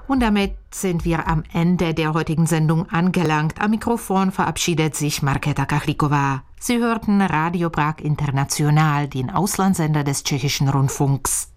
Und damit sind wir am Ende der heutigen Sendung angelangt. Am Mikrofon verabschiedet sich Markéta Kachlikova. Sie hörten Radio Prag International, den Auslandssender des Tschechischen Rundfunks.